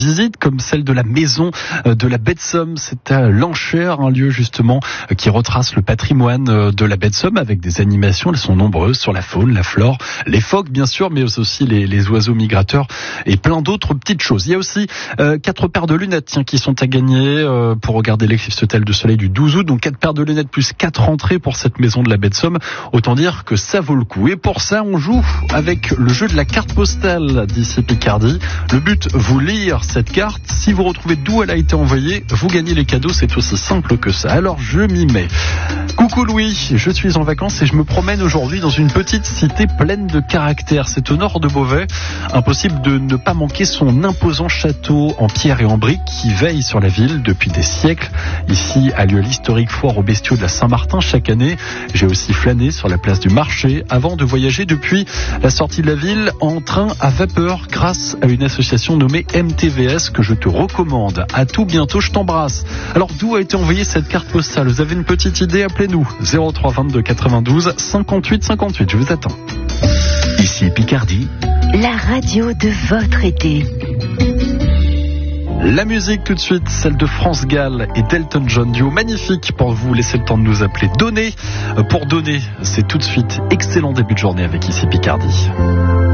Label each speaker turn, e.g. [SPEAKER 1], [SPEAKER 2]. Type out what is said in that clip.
[SPEAKER 1] Visite comme celle de la maison de la baie de Somme. C'est à Lanchère, un lieu justement qui retrace le patrimoine de la baie de Somme avec des animations. Elles sont nombreuses sur la faune, la flore, les phoques bien sûr, mais aussi les oiseaux migrateurs et plein d'autres petites choses. Il y a aussi 4 paires de lunettes qui sont à gagner pour regarder l'éclipse totale de soleil du 12 août. Donc 4 paires de lunettes plus 4 entrées pour cette maison de la baie de Somme. Autant dire que ça vaut le coup. Et pour ça, on joue avec le jeu de la carte postale d'ici Picardie. Le but, vous lire cette carte. Si vous retrouvez d'où elle a été envoyée, vous gagnez les cadeaux. C'est aussi simple que ça. Alors je m'y mets. Coucou Louis, je suis en vacances et je me promène aujourd'hui dans une petite cité pleine de caractère. C'est au nord de Beauvais. Impossible de ne pas manquer son imposant château en pierre et en briques qui veille sur la ville depuis des siècles. Ici a lieu l'historique foire aux bestiaux de la Saint-Martin chaque année. J'ai aussi flâné sur la place du marché avant de voyager depuis la sortie de la ville en train à vapeur grâce à une association nommée MTVS que je te recommande. À tout bientôt, je t'embrasse. Alors d'où a été envoyée cette carte postale? Vous avez une petite idée? Appelez-nous 03 22 92 58 58. Je vous attends.
[SPEAKER 2] Ici Picardie,
[SPEAKER 3] la radio de votre été.
[SPEAKER 1] La musique tout de suite, celle de France Gall et d'Elton John, duo magnifique pour vous laisser le temps de nous appeler. Donner, pour donner, c'est tout de suite excellent début de journée avec Ici Picardie.